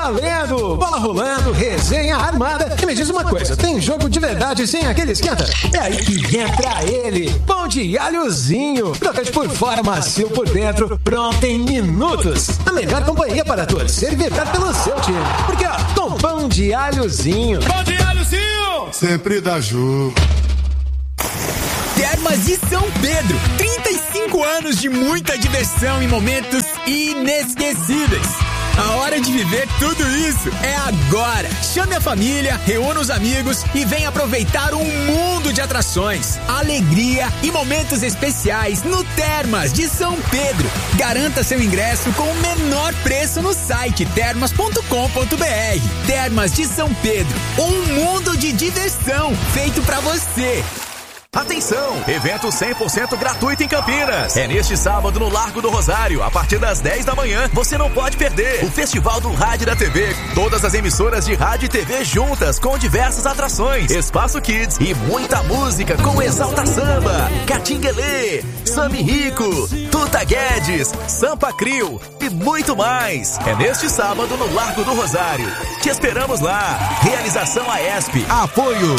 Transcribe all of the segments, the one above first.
valendo! Bola rolando, resenha armada. E me diz uma coisa, tem jogo de verdade sem aquele esquenta? É aí que entra ele, pão de alhozinho. Crocante por fora, macio por dentro, pronto em minutos. A melhor companhia para torcer e vibrar pelo seu time. Porque, ó, com pão de alhozinho. Pão de alhozinho! Sempre dá jogo. Termas de São Pedro, 35 anos de muita diversão e momentos inesquecíveis. A hora de viver tudo isso é agora. Chame a família, reúna os amigos e venha aproveitar um mundo de atrações, alegria e momentos especiais no Termas de São Pedro. Garanta seu ingresso com o menor preço no site termas.com.br. Termas de São Pedro, um mundo de diversão feito pra você. Atenção! Evento 100% gratuito em Campinas. É neste sábado no Largo do Rosário, a partir das 10 da manhã. Você não pode perder o Festival do Rádio e da TV. Todas as emissoras de rádio e TV juntas, com diversas atrações, espaço kids e muita música com Exalta Samba, Catinguelê, Sami Rico, Tuta Guedes, Sampa Crio e muito mais. É neste sábado no Largo do Rosário. Te esperamos lá. Realização AESP. Apoio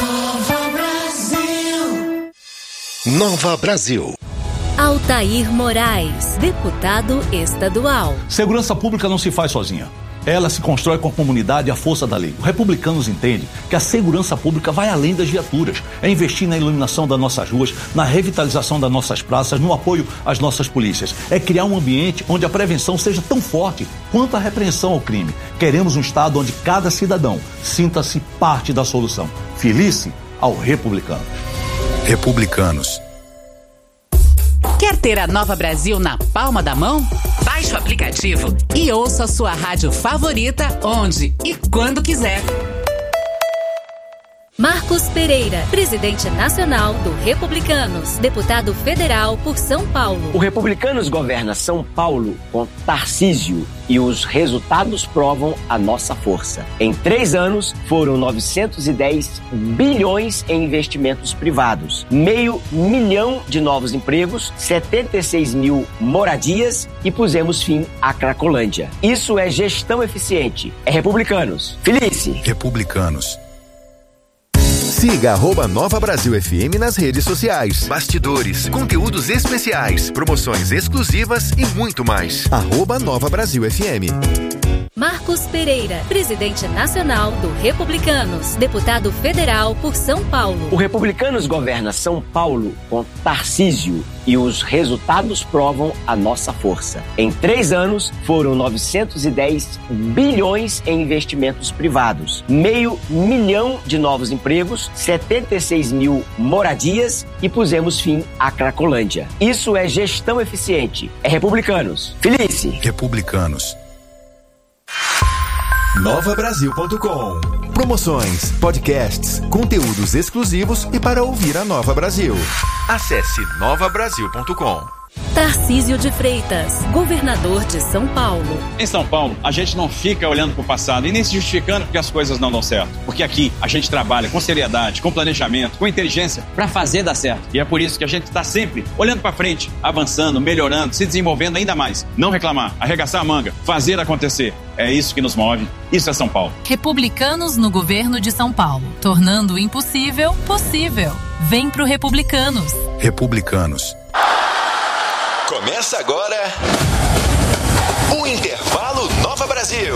Nova Brasil. Altair Moraes, deputado estadual. Segurança pública não se faz sozinha. Ela se constrói com a comunidade e a força da lei. Os republicanos entendem que a segurança pública vai além das viaturas. É investir na iluminação das nossas ruas, na revitalização das nossas praças, no apoio às nossas polícias. É criar um ambiente onde a prevenção seja tão forte quanto a repreensão ao crime. Queremos um estado onde cada cidadão sinta-se parte da solução. Felice ao Republicanos. Republicanos. Quer ter a Nova Brasil na palma da mão? Baixe o aplicativo e ouça a sua rádio favorita onde e quando quiser. Marcos Pereira, presidente nacional do Republicanos, deputado federal por São Paulo. O Republicanos governa São Paulo com Tarcísio e os resultados provam a nossa força. Em 3 anos, foram 910 bilhões em investimentos privados, 500 mil de novos empregos, 76 mil moradias e pusemos fim à Cracolândia. Isso é gestão eficiente. É Republicanos. Felice. Republicanos. Siga @Nova Brasil FM nas redes sociais. Bastidores, conteúdos especiais, promoções exclusivas e muito mais. @Nova Brasil FM. Marcos Pereira, presidente nacional do Republicanos, deputado federal por São Paulo. O Republicanos governa São Paulo com Tarcísio e os resultados provam a nossa força. Em 3 anos, foram 910 bilhões em investimentos privados, 500 mil de novos empregos, 76 mil moradias e pusemos fim à Cracolândia. Isso é gestão eficiente. É Republicanos. Felice. Republicanos. NovaBrasil.com. Promoções, podcasts, conteúdos exclusivos e para ouvir a Nova Brasil. Acesse NovaBrasil.com. Tarcísio de Freitas, governador de São Paulo. Em São Paulo, a gente não fica olhando para o passado e nem se justificando porque as coisas não dão certo. Porque aqui a gente trabalha com seriedade, com planejamento, com inteligência para fazer dar certo. E é por isso que a gente está sempre olhando para frente, avançando, melhorando, se desenvolvendo ainda mais. Não reclamar, arregaçar a manga, fazer acontecer. É isso que nos move. Isso é São Paulo. Republicanos no governo de São Paulo, tornando o impossível possível. Vem pro Republicanos. Republicanos. Começa agora o Intervalo Nova Brasil.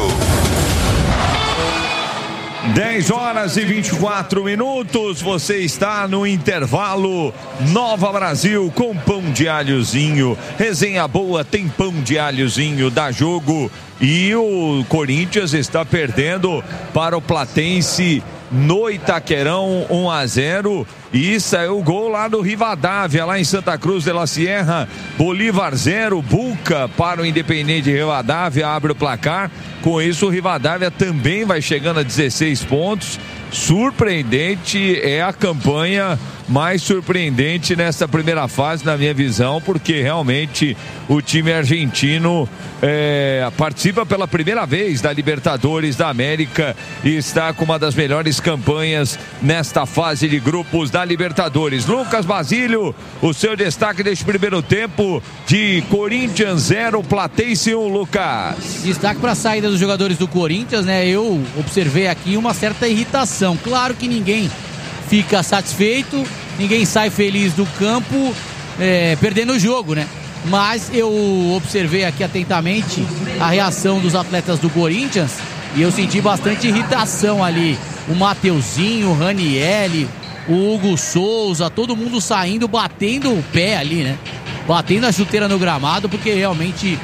10h24, você está no Intervalo Nova Brasil com pão de alhozinho. Resenha boa, tem pão de alhozinho, dá jogo. E o Corinthians está perdendo para o Platense no Itaquerão, 1-0, e saiu o gol lá do Rivadavia, lá em Santa Cruz de la Sierra. Bolívar 0, Buca para o Independente Rivadavia, abre o placar. Com isso o Rivadavia também vai chegando a 16 pontos. Surpreendente é a campanha mais surpreendente nessa primeira fase, na minha visão, porque realmente o time argentino participa pela primeira vez da Libertadores da América e está com uma das melhores campanhas nesta fase de grupos da Libertadores. Lucas Basílio, o seu destaque deste primeiro tempo de Corinthians 0, Platense 1, Lucas. Destaque para a saída dos jogadores do Corinthians, né? Eu observei aqui uma certa irritação. Claro que ninguém fica satisfeito, ninguém sai feliz do campo perdendo o jogo, né? Mas eu observei aqui atentamente a reação dos atletas do Corinthians e eu senti bastante irritação ali. O Mateuzinho, o Ranieri, o Hugo Souza, todo mundo saindo, batendo o pé ali, né? Batendo a chuteira no gramado, porque realmente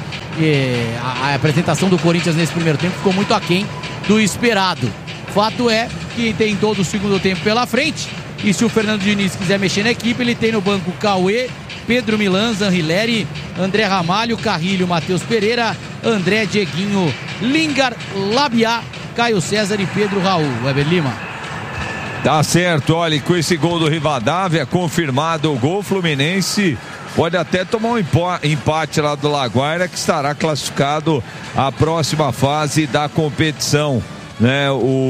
a apresentação do Corinthians nesse primeiro tempo ficou muito aquém do esperado. Fato é que tem todo o segundo tempo pela frente e se o Fernando Diniz quiser mexer na equipe, ele tem no banco Cauê, Pedro Milan, Zanrilleri, André Ramalho, Carrilho, Matheus Pereira, André, Dieguinho, Lingar, Labiá, Caio César e Pedro Raul. Weber Lima. Tá certo, olha, com esse gol do Rivadavia, confirmado o gol, Fluminense pode até tomar um empate lá do Laguaira, que estará classificado à próxima fase da competição, né?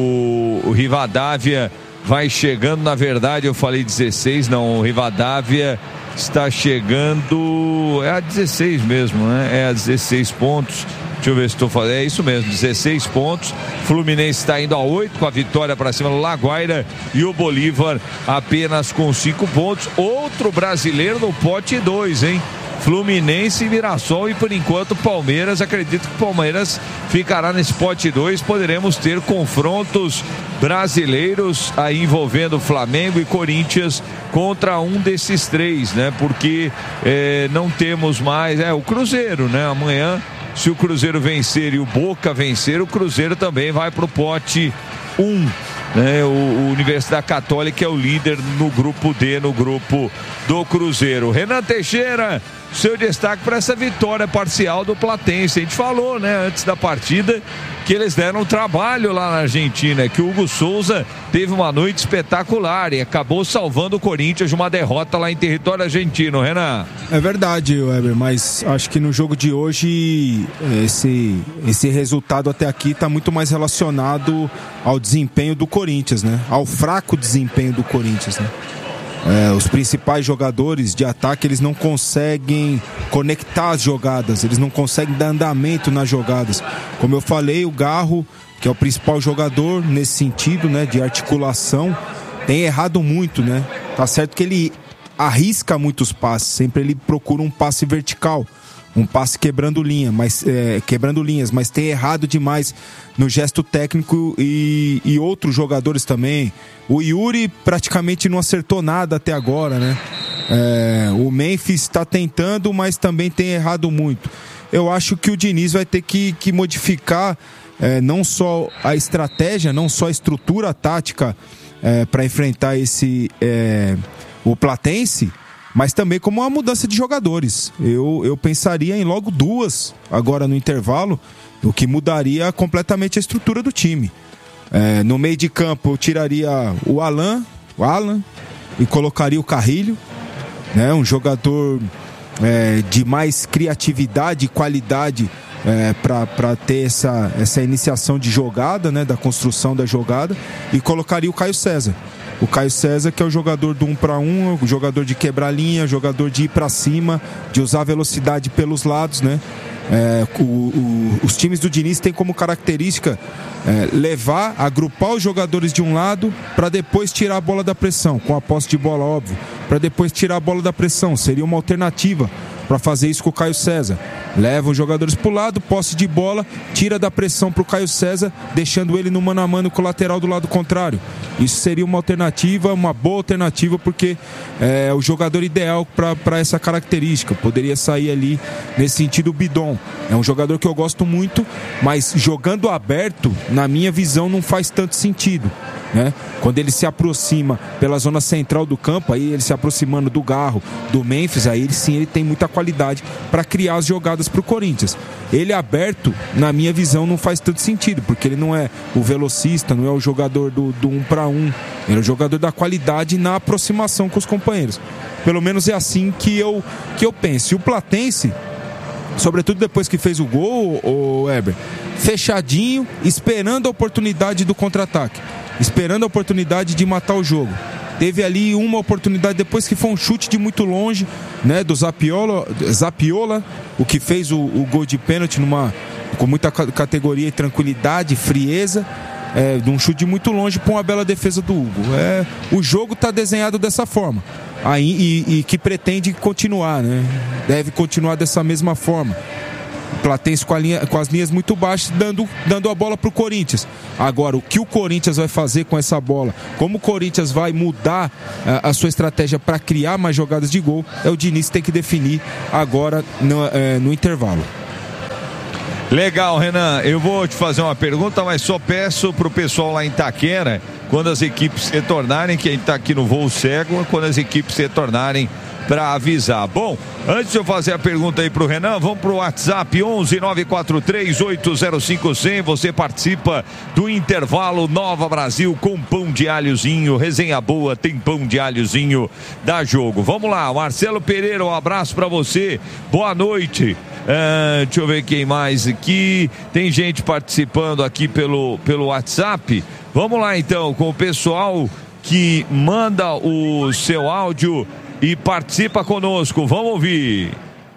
O Rivadavia vai chegando, na verdade eu falei 16, não, o Rivadavia está chegando a 16 mesmo, né? A 16 pontos. Deixa eu ver se estou falando. É isso mesmo, 16 pontos. Fluminense está indo a 8 com a vitória para cima do Laguaira e o Bolívar apenas com 5 pontos. Outro brasileiro no pote 2, hein? Fluminense e Mirassol e por enquanto Palmeiras. Acredito que o Palmeiras ficará nesse pote 2. Poderemos ter confrontos brasileiros aí envolvendo Flamengo e Corinthians contra um desses três, né? Porque não temos mais o Cruzeiro, né? Amanhã, se o Cruzeiro vencer e o Boca vencer, o Cruzeiro também vai pro pote 1, né? O Universidade Católica é o líder no grupo D, no grupo do Cruzeiro. Renan Teixeira, seu destaque para essa vitória parcial do Platense. A gente falou, né, antes da partida, que eles deram trabalho lá na Argentina, que o Hugo Souza teve uma noite espetacular e acabou salvando o Corinthians de uma derrota lá em território argentino. Renan. É verdade, Weber, mas acho que no jogo de hoje esse resultado até aqui está muito mais relacionado ao desempenho do Corinthians, né? Ao fraco desempenho do Corinthians, né? Os principais jogadores de ataque, eles não conseguem conectar as jogadas, eles não conseguem dar andamento nas jogadas. Como eu falei, o Garro, que é o principal jogador nesse sentido, né, de articulação, tem errado muito, né? Tá certo que ele arrisca muitos passes, sempre ele procura um passe vertical, um passe quebrando linhas, mas tem errado demais no gesto técnico e outros jogadores também. O Yuri praticamente não acertou nada até agora, né? O Memphis está tentando, mas também tem errado muito. Eu acho que o Diniz vai ter que modificar não só a estratégia, não só a estrutura tática para enfrentar o Platense, mas também como uma mudança de jogadores. Eu pensaria em logo 2 agora no intervalo, o que mudaria completamente a estrutura do time. No meio de campo eu tiraria o Alan e colocaria o Carrilho, né? Um jogador de mais criatividade e qualidade para ter essa iniciação de jogada, né? Da construção da jogada, e colocaria o Caio César. O Caio César, que é o jogador do 1 para 1, o jogador de quebrar linha, jogador de ir para cima, de usar velocidade pelos lados, né? Os times do Diniz têm como característica agrupar os jogadores de um lado para depois tirar a bola da pressão, com a posse de bola, óbvio, para depois tirar a bola da pressão. Seria uma alternativa para fazer isso com o Caio César. Leva os jogadores para o lado, posse de bola, tira da pressão para o Caio César, deixando ele no mano a mano com o lateral do lado contrário. Isso seria uma alternativa, uma boa alternativa, porque é o jogador ideal para essa característica. Poderia sair ali nesse sentido o Bidon. É um jogador que eu gosto muito, mas jogando aberto, na minha visão, não faz tanto sentido, né? Quando ele se aproxima pela zona central do campo, aí ele se aproximando do Garro, do Memphis, aí ele tem muita qualidade para criar as jogadas jogadas pro Corinthians. Ele aberto, na minha visão, não faz tanto sentido, porque ele não é o velocista, não é o jogador do 1 para 1. Ele é o jogador da qualidade na aproximação com os companheiros. Pelo menos é assim que eu penso. E o Platense, sobretudo depois que fez o gol, o Weber, fechadinho, esperando a oportunidade do contra-ataque, esperando a oportunidade de matar o jogo. Teve ali uma oportunidade depois que foi um chute de muito longe, né, do Zapiola, o que fez o gol de pênalti com muita categoria e tranquilidade, frieza, de um chute de muito longe para uma bela defesa do Hugo. O jogo está desenhado dessa forma. E que pretende continuar, né? Deve continuar dessa mesma forma. Platense com as linhas muito baixas, dando a bola para o Corinthians. Agora, o que o Corinthians vai fazer com essa bola, como o Corinthians vai mudar a sua estratégia para criar mais jogadas de gol, o Diniz tem que definir agora no intervalo. Legal, Renan, eu vou te fazer uma pergunta, mas só peço pro pessoal lá em Itaquera, quando as equipes retornarem, quem tá aqui no voo cego, quando as equipes retornarem, para avisar. Bom, antes de eu fazer a pergunta aí pro Renan, vamos pro WhatsApp 11-943-805-100. Você participa do intervalo Nova Brasil com pão de alhozinho, resenha boa, tem pão de alhozinho, dá jogo. Vamos lá, Marcelo Pereira, um abraço para você, boa noite. Deixa eu ver quem mais aqui. Tem gente participando aqui pelo WhatsApp. Vamos lá então com o pessoal que manda o seu áudio e participa conosco. Vamos ouvir.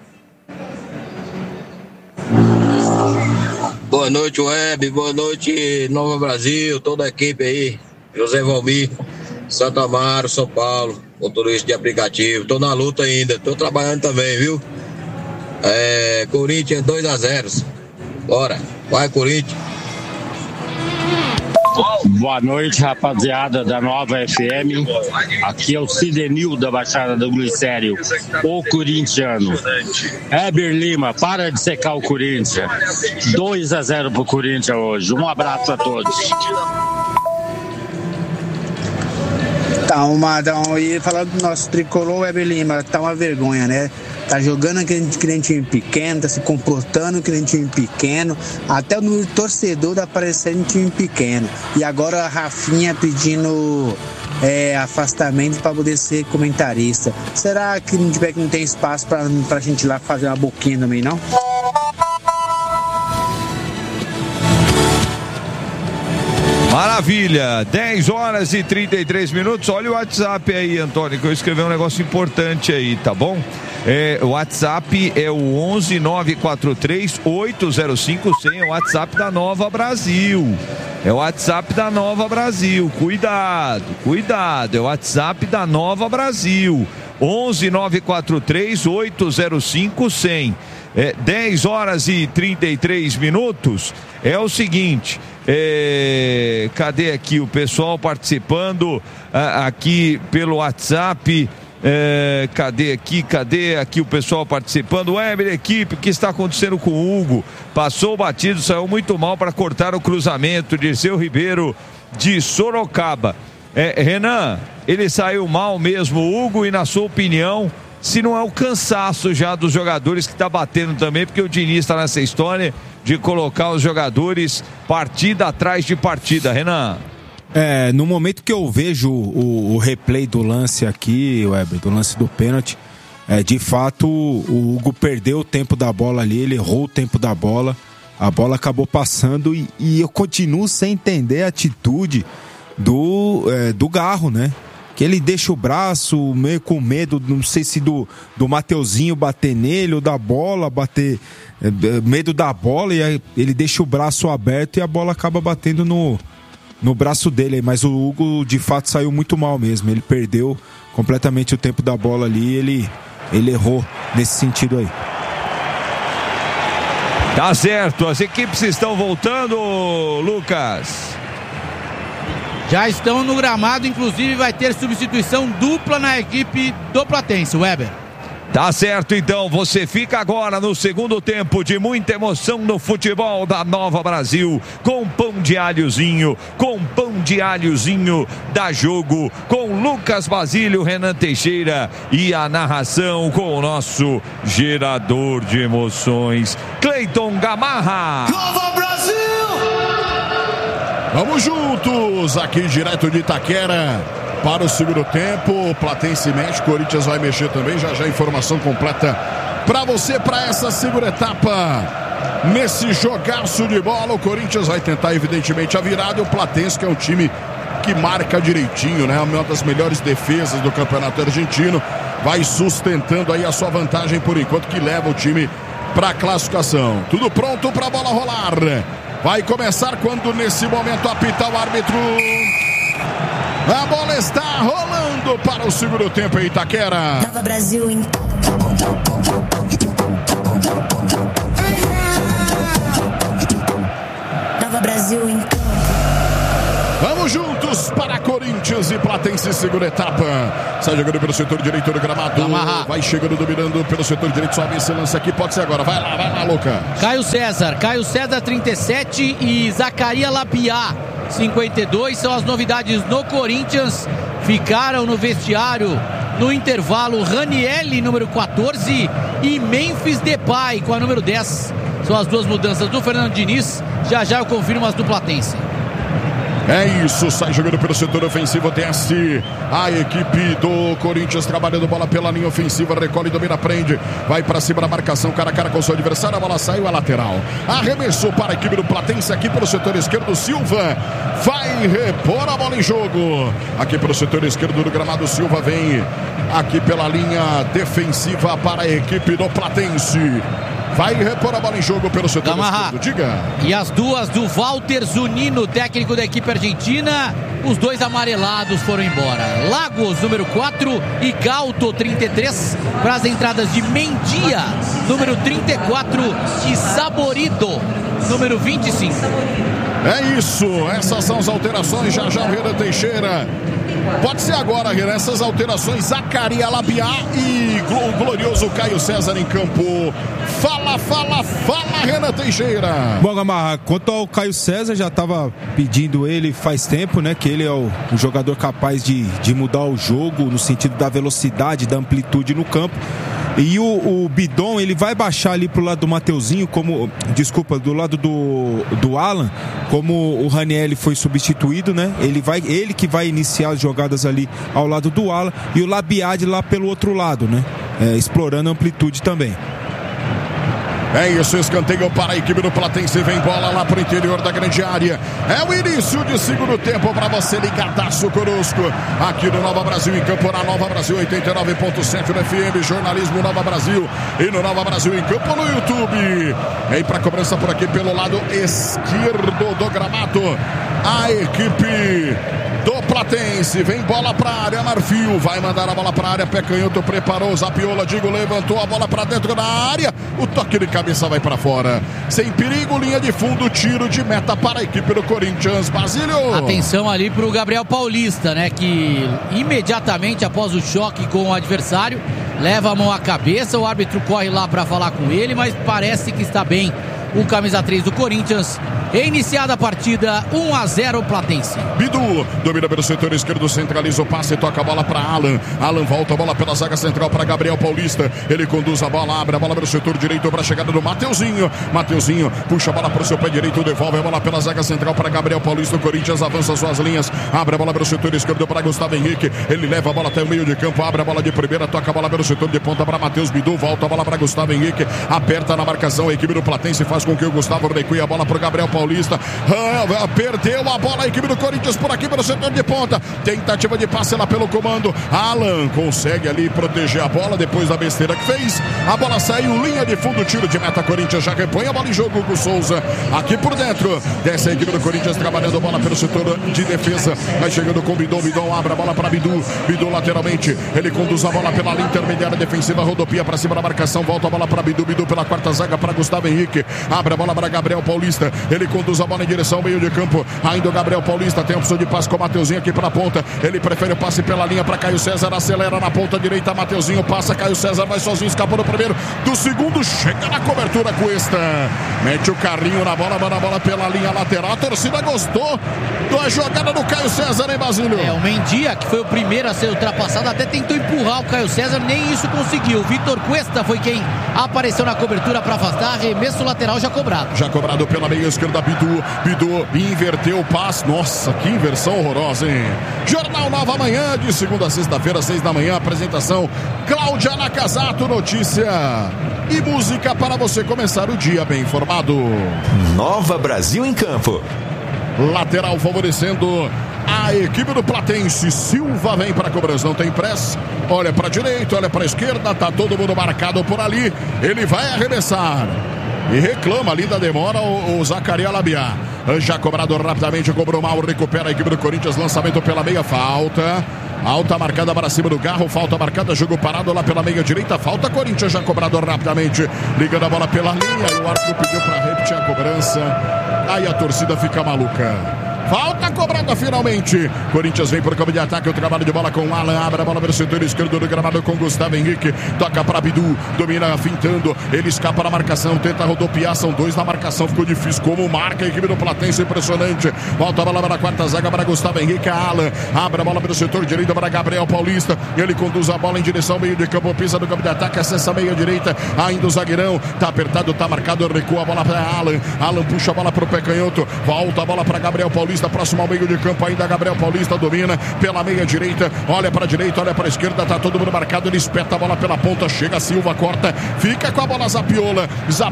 Boa noite, Web. Boa noite, Nova Brasil, toda a equipe aí. José Valmir, Santo Amaro, São Paulo, motorista de aplicativo. Tô na luta ainda, tô trabalhando também, viu? Corinthians 2-0. Bora, vai Corinthians. Boa noite, rapaziada da Nova FM. Aqui é o Cidenil da Baixada do Glicério, o corintiano. Heber Lima, para de secar o Corinthians. 2-0 pro Corinthians hoje. Um abraço a todos. E falar do nosso tricolor, Heber Lima, tá uma vergonha, né? Tá jogando que nem time pequeno, tá se comportando que nem time pequeno, até o torcedor tá parecendo um time pequeno. E agora a Rafinha pedindo afastamento para poder ser comentarista. Será que não tem espaço pra gente ir lá fazer uma boquinha também, não? Maravilha, 10h33. Olha o WhatsApp aí, Antônio, que eu escrevi um negócio importante aí, tá bom? O WhatsApp é o 11-943-805-100, é o WhatsApp da Nova Brasil. É o WhatsApp da Nova Brasil. Cuidado, é o WhatsApp da Nova Brasil. 11-943-805-100. 10h33. É o seguinte, cadê aqui o pessoal participando aqui pelo WhatsApp? Cadê aqui o pessoal participando? Weber, equipe, o que está acontecendo com o Hugo? Passou o batido, saiu muito mal para cortar o cruzamento. Dirceu Ribeiro de Sorocaba. Renan, ele saiu mal mesmo, o Hugo, e na sua opinião, se não é o cansaço já dos jogadores que está batendo também, porque o Diniz está nessa história de colocar os jogadores partida atrás de partida, Renan? No momento que eu vejo o replay do lance aqui, Weber, do lance do pênalti, de fato o Hugo perdeu o tempo da bola ali, ele errou o tempo da bola, a bola acabou passando e eu continuo sem entender a atitude do Garro, né? Que ele deixa o braço meio com medo, não sei se do Mateuzinho bater nele ou da bola bater, medo da bola, e aí ele deixa o braço aberto e a bola acaba batendo no braço dele, mas o Hugo de fato saiu muito mal mesmo, ele perdeu completamente o tempo da bola ali, ele errou nesse sentido aí. Tá certo, as equipes estão voltando, Lucas. Já estão no gramado, inclusive vai ter substituição dupla na equipe do Platense, Weber. Tá certo, então, você fica agora no segundo tempo de muita emoção no futebol da Nova Brasil, com pão de alhozinho, dá jogo, com Lucas Basílio, Renan Teixeira e a narração com o nosso gerador de emoções, Cleiton Gamarra. Nova Brasil! Vamos juntos, aqui direto de Itaquera, para o segundo tempo. Platense mexe, Corinthians vai mexer também. Já já informação completa para você para essa segunda etapa. Nesse jogaço de bola, o Corinthians vai tentar evidentemente a virada, e o Platense, que é um time que marca direitinho, né? Uma das melhores defesas do campeonato argentino, vai sustentando aí a sua vantagem por enquanto, que leva o time para a classificação. Tudo pronto para a bola rolar. Vai começar quando nesse momento apita o árbitro. A bola está rolando para o segundo tempo em Itaquera. Nova Brasil em... Nova Brasil em... Vamos juntos para Corinthians e Platense, segunda etapa. Sai jogando pelo setor direito do gramado. Vai chegando, dominando pelo setor direito. Sobe esse lance aqui, pode ser agora. Vai lá, Lucas. Caio César, 37 e Zacarias Labiá, 52. São as novidades no Corinthians. Ficaram no vestiário no intervalo Ranielli, número 14, e Memphis Depay com a número 10. São as duas mudanças do Fernando Diniz. Já já eu confirmo as do Platense. É isso, sai jogando pelo setor ofensivo, desce a equipe do Corinthians, trabalhando bola pela linha ofensiva, recolhe, domina, prende, vai para cima da marcação, cara a cara com o seu adversário, a bola saiu, a lateral. Arremessou para a equipe do Platense aqui pelo setor esquerdo, Silva vai repor a bola em jogo. Aqui pelo setor esquerdo do gramado, Silva vem aqui pela linha defensiva para a equipe do Platense. Vai repor a bola em jogo pelo setor esquerdo. Diga. E as duas do Walter Zunino, técnico da equipe argentina. Os dois amarelados foram embora. Lagos, número 4, e Galto, 33. Para as entradas de Mendia, número 34, e Saborido, número 25. É isso, essas são as alterações. Já já o Renan Teixeira. Pode ser agora, Renan, essas alterações. Zacarias Labiá e o glorioso Caio César em campo. Fala, Renan Teixeira. Bom, Gamarra, quanto ao Caio César, já estava pedindo ele faz tempo, né? Que ele é o jogador capaz de mudar o jogo no sentido da velocidade, da amplitude no campo. E o Bidon, ele vai baixar ali pro lado do Mateuzinho, do lado do Alan, como o Ranielli foi substituído, né? Ele que vai iniciar as jogadas ali ao lado do Alan, e o Labiade lá pelo outro lado, né? Explorando a amplitude também. É isso, escanteio para a equipe do Platense, vem bola lá pro interior da grande área. É o início de segundo tempo para você ligadaço conosco aqui no Nova Brasil em campo, na Nova Brasil 89.7 no FM, jornalismo Nova Brasil, e no Nova Brasil em campo no YouTube. Vem para cobrança por aqui pelo lado esquerdo do gramado a equipe do Platense, vem bola pra área, Marfil vai mandar a bola pra área, pé canhoto, preparou, Zapiola, Digo, levantou a bola pra dentro da área, o toque de cabeça vai pra fora, sem perigo, linha de fundo, tiro de meta para a equipe do Corinthians. Basílio. Atenção ali pro Gabriel Paulista, né, que imediatamente após o choque com o adversário, leva a mão à cabeça, o árbitro corre lá pra falar com ele, mas parece que está bem o camisa 3 do Corinthians. Reiniciada a partida, 1-0 Platense. Bidu domina pelo setor esquerdo, centraliza o passe, toca a bola para Alan. Alan volta a bola pela zaga central para Gabriel Paulista. Ele conduz a bola, abre a bola pelo setor direito para a chegada do Mateuzinho. Mateuzinho puxa a bola para o seu pé direito, devolve a bola pela zaga central para Gabriel Paulista. O Corinthians avança suas linhas, abre a bola pelo setor esquerdo para Gustavo Henrique. Ele leva a bola até o meio de campo, abre a bola de primeira, toca a bola pelo setor de ponta para Matheus Bidu. Volta a bola para Gustavo Henrique, aperta na marcação. A equipe do Platense faz com que o Gustavo recue a bola para o Gabriel Paulista. Perdeu a bola a equipe do Corinthians por aqui pelo setor de ponta, tentativa de passe lá pelo comando. Alan consegue ali proteger a bola depois da besteira que fez, a bola saiu, linha de fundo, tiro de meta. Corinthians já repõe a bola em jogo com Souza aqui por dentro, desce a equipe do Corinthians trabalhando a bola pelo setor de defesa, vai chegando com Bidon, abre a bola para Bidu lateralmente, ele conduz a bola pela linha intermediária defensiva, rodopia para cima da marcação, volta a bola para Bidu pela quarta zaga para Gustavo Henrique, abre a bola para Gabriel Paulista, ele conduz a bola em direção ao meio de campo. Ainda o Gabriel Paulista tem a opção de passe com o Mateuzinho aqui para a ponta. Ele prefere o passe pela linha para Caio César. Acelera na ponta direita. Mateuzinho passa. Caio César vai sozinho. Escapou do primeiro. Do segundo. Chega na cobertura Cuesta. Mete o carrinho na bola. Manda a bola pela linha lateral. A torcida gostou da jogada do Caio César, hein, Basílio? O Mendia, que foi o primeiro a ser ultrapassado, até tentou empurrar o Caio César. Nem isso conseguiu. O Vitor Cuesta foi quem apareceu na cobertura para afastar. Arremesso lateral já cobrado. Já cobrado pela meia esquerda, Bidu inverteu o passe. Nossa, que inversão horrorosa, hein? Jornal Nova Manhã, de segunda a sexta-feira, 6 da manhã. Apresentação Cláudia Nakazato. Notícia e música para você começar o dia bem informado. Nova Brasil em campo. Lateral favorecendo a equipe do Platense. Silva vem para a cobrança, não tem pressa. Olha para a direita, olha para a esquerda. Tá todo mundo marcado por ali. Ele vai arremessar. E reclama ali da demora o Zacarias Labiá. Já cobrado rapidamente, cobrou mal, recupera a equipe do Corinthians. Lançamento pela meia, falta. Alta marcada para cima do Garro, falta marcada, jogo parado lá pela meia direita. Falta Corinthians, já cobrado rapidamente. Ligando a bola pela linha e o árbitro pediu para repetir a cobrança. Aí a torcida fica maluca. Falta cobrada finalmente. Corinthians vem por campo de ataque. O trabalho de bola com o Alan. Abre a bola pelo setor esquerdo do gramado com Gustavo Henrique. Toca para Bidu. Domina fintando. Ele escapa na marcação. Tenta rodopiar. São dois na marcação. Ficou difícil. Como marca a equipe do Platense. Impressionante. Volta a bola para a quarta zaga para Gustavo Henrique. Alan. Abre a bola pelo setor direito para Gabriel Paulista. Ele conduz a bola em direção ao meio de campo. Pisa no campo de ataque. Acessa a meia direita. Ainda o zagueirão. Tá apertado. Tá marcado. Recua a bola para Alan. Alan puxa a bola para o pé canhoto. Volta a bola para Gabriel Paulista. Próximo ao meio de campo ainda Gabriel Paulista domina pela meia direita, olha para a direita, olha para a esquerda, tá todo mundo marcado, ele espeta a bola pela ponta, chega Silva, corta, fica com a bola Zapiola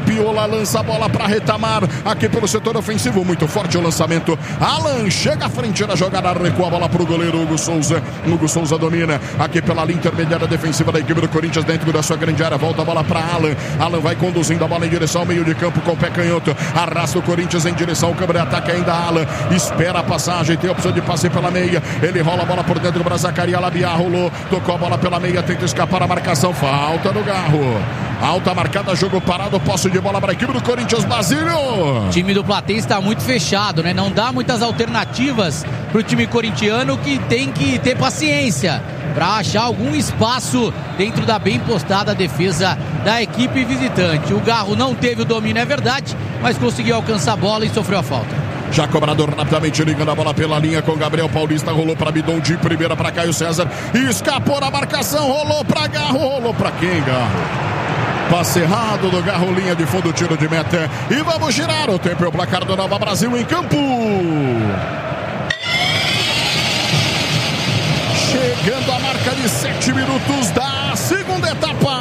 lança a bola para Retamar, aqui pelo setor ofensivo, muito forte o lançamento, Alan chega à frente da jogada, recua a bola para o goleiro Hugo Souza domina, aqui pela linha intermediária defensiva da equipe do Corinthians, dentro da sua grande área, volta a bola para Alan vai conduzindo a bola em direção ao meio de campo com o pé canhoto, arrasta o Corinthians em direção ao câmara de ataque, ainda Alan, espera a passagem, tem a opção de passe pela meia, ele rola a bola por dentro para Zacarias Labiá, rolou, tocou a bola pela meia, tenta escapar a marcação, falta no Garro, alta marcada, jogo parado, posse de bola para a equipe do Corinthians, Basílio. O time do Platense está muito fechado, né? Não dá muitas alternativas para o time corintiano, que tem que ter paciência para achar algum espaço dentro da bem postada defesa da equipe visitante. O Garro não teve o domínio, é verdade, mas conseguiu alcançar a bola e sofreu a falta. Já cobrado rapidamente, ligando a bola pela linha com Gabriel Paulista, rolou para Bidon de primeira para Caio César, escapou na marcação, rolou para Garro, rolou para quem, Garro? Passe errado do Garro, linha de fundo, tiro de meta, e vamos girar o tempo e o placar do Nova Brasil em campo. Chegando a marca de 7 minutos da segunda etapa.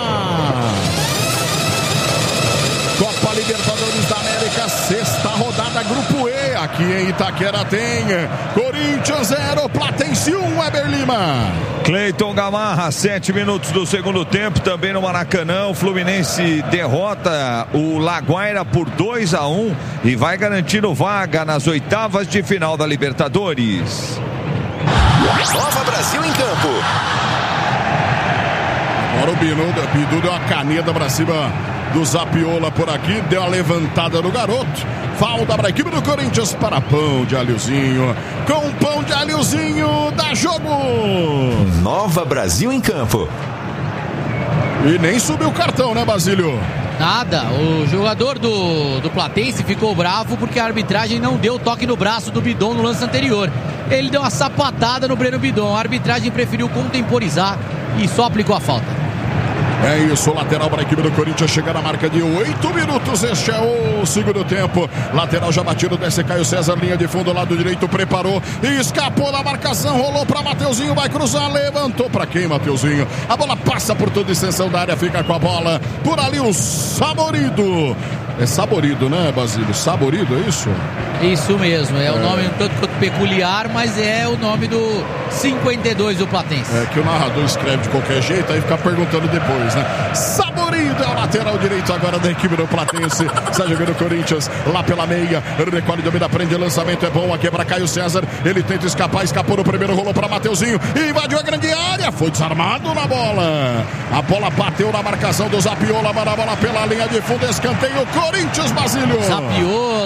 Copa Libertadores da América, sexta rodada, Grupo E. Aqui em Itaquera tem Corinthians 0, Platense 1, Weber Lima. Cleiton Gamarra, 7 minutos do segundo tempo, também no Maracanã. O Fluminense derrota o Laguaira por 2-1 e vai garantindo vaga nas oitavas de final da Libertadores. Nova Brasil em campo. Agora o Bidu deu uma caneta pra cima do Zapiola por aqui, deu a levantada no garoto. Falta para a equipe do Corinthians para pão de alhozinho. Com pão de alhozinho, dá jogo. Nova Brasil em campo. E nem subiu o cartão, né, Basílio? Nada, o jogador do Platense ficou bravo porque a arbitragem não deu toque no braço do Bidon no lance anterior. Ele deu uma sapatada no Breno Bidon, a arbitragem preferiu contemporizar e só aplicou a falta. É isso, lateral para a equipe do Corinthians, chega na marca de 8 minutos, este é o segundo tempo. Lateral já batido, desce Caio César, linha de fundo, lado direito, preparou, escapou da marcação, rolou para Mateuzinho, vai cruzar, levantou para quem, Mateuzinho? A bola passa por toda a extensão da área, fica com a bola, por ali o Saborido. É Saborido, né, Basílio? Saborido, é isso? Isso mesmo, é o nome um tanto quanto peculiar, mas é o nome do 52 do Platense. É que o narrador escreve de qualquer jeito, aí fica perguntando depois, né? Saborido é o lateral direito agora da equipe do Platense. Está jogando o Corinthians lá pela meia. Recolhe, domina, prende, lançamento é bom aqui para Caio César. Ele tenta escapar, escapou no primeiro, rolou para Mateuzinho. Invadiu a grande área, foi desarmado na bola. A bola bateu na marcação do Zapiola, manda a bola pela linha de fundo, escanteio Corinthians, Basílio.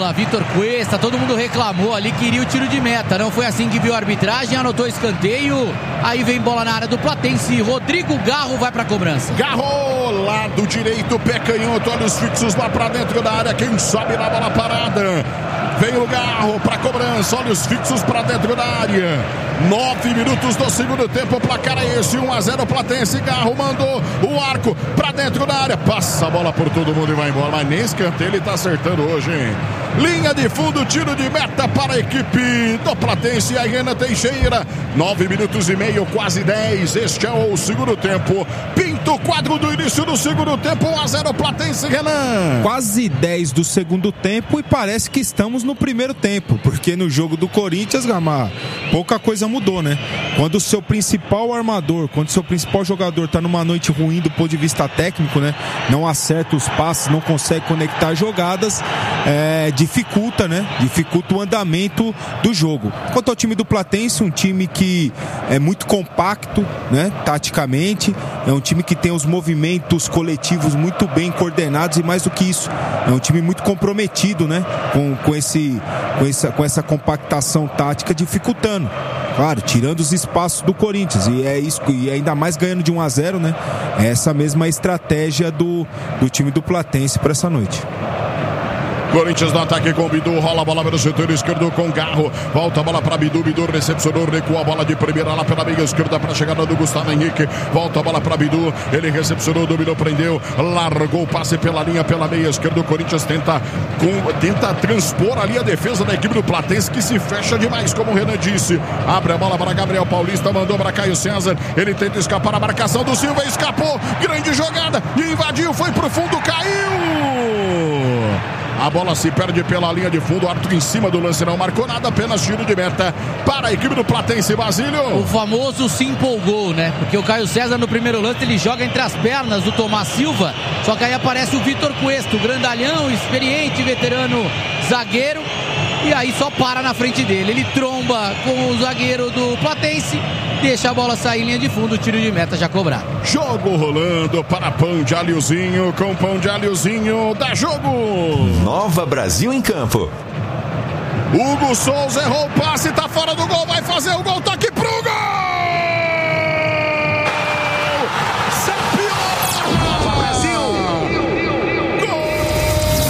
bola, Vitor Cuesta, todo mundo reclamou ali, queria o tiro de meta. Não foi assim que viu a arbitragem, anotou escanteio. Aí vem bola na área do Platense, Rodrigo Garro vai pra cobrança. Garro, lado direito, pé canhoto, olhos fixos lá pra dentro da área, quem sobe na bola parada. Vem o Garro pra cobrança, olhos fixos pra dentro da área. 9 minutos do segundo tempo, o placar é esse, 1-0 Platense. Garro mandou o arco pra dentro da área, passa a bola por todo mundo e vai embora, mas nem escanteio ele tá acertando hoje, hein? Linha de fundo, tiro de meta para a equipe do Platense, a Renan Teixeira. 9 minutos e meio, quase 10, este é o segundo tempo. Pinto o quadro do início do segundo tempo, 1-0 Platense, Renan. Quase 10 do segundo tempo e parece que estamos no primeiro tempo, porque no jogo do Corinthians, Gamar, pouca coisa mudou, né? Quando o seu principal armador, quando o seu principal jogador tá numa noite ruim do ponto de vista técnico, né? Não acerta os passes, não consegue conectar jogadas, dificulta, né? Dificulta o andamento do jogo. Quanto ao time do Platense, um time que é muito compacto, né? Taticamente, é um time que tem os movimentos coletivos muito bem coordenados e mais do que isso, é um time muito comprometido, né? Com essa compactação tática, dificultando, claro, tirando os espaços do Corinthians, e é isso, e ainda mais ganhando de 1-0, né? É essa mesma estratégia do time do Platense para essa noite. Corinthians no ataque com Bidu, rola a bola pelo setor esquerdo com Garro, volta a bola para Bidu, Bidu recepcionou, recua a bola de primeira lá pela meia esquerda para a chegada do Gustavo Henrique, volta a bola para Bidu, ele recepcionou, dominou, prendeu, largou o passe pela linha, pela meia esquerda. O Corinthians tenta transpor ali a defesa da equipe do Platense, que se fecha demais, como o Renan disse. Abre a bola para Gabriel Paulista, mandou para Caio César, ele tenta escapar a marcação do Silva, escapou, grande jogada, invadiu, foi pro fundo, caiu! A bola se perde pela linha de fundo, o árbitro em cima do lance não marcou nada, apenas tiro de meta para a equipe do Platense. Basílio. O famoso se empolgou, né? Porque o Caio César no primeiro lance ele joga entre as pernas do Tomás Silva, só que aí aparece o Vitor Cuesta, o grandalhão, experiente, veterano zagueiro, e aí só para na frente dele. Ele tromba com o zagueiro do Platense, deixa a bola sair em linha de fundo, o tiro de meta já cobrado. Jogo rolando para Pão de Alhozinho, com Pão de Alhozinho, dá jogo. Nova Brasil em campo. Hugo Souza errou o passe, tá fora do gol, vai fazer o gol, toque pro gol!